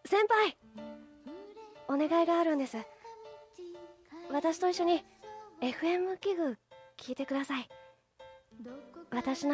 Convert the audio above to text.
先輩、お願いがあるんです。私と一緒に FM 器具聞いてください。私の